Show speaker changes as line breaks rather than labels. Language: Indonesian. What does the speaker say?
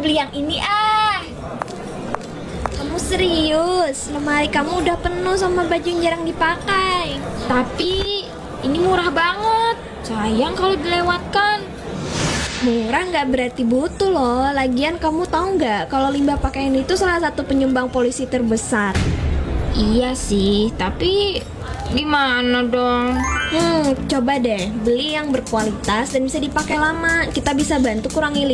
beli yang ini ah. Kamu serius? Lemari kamu udah penuh sama baju yang jarang dipakai. Tapi ini murah banget. Sayang kalau dilewatkan. Murah nggak berarti butuh loh. Lagian kamu tahu nggak kalau limbah pakaian itu salah satu penyumbang polusi terbesar.
Iya sih, tapi gimana dong?
Coba deh beli yang berkualitas dan bisa dipakai lama. Kita bisa bantu kurangi